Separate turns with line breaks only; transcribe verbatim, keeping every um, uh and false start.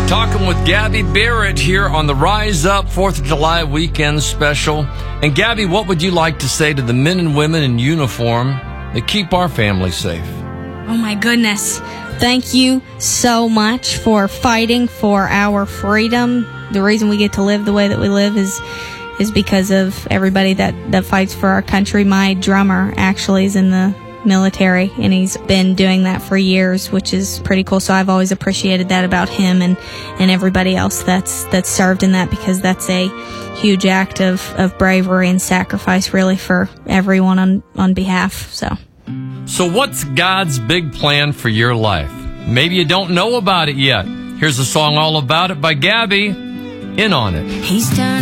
Talking with Gabby Barrett here on the Rise Up fourth of July weekend special. And Gabby, what would you like to say to the men and women in uniform that keep our families safe?
Oh my goodness. Thank you so much for fighting for our freedom. The reason we get to live the way that we live is is because of everybody that, that fights for our country. My drummer actually is in the military, and he's been doing that for years, which is pretty cool. So I've always appreciated that about him and, and everybody else that's that's served in that, because that's a huge act of, of bravery and sacrifice, really, for everyone on, on behalf. So.
So what's God's big plan for your life? Maybe you don't know about it yet. Here's a song all about it by Gabby. In on it.
He's done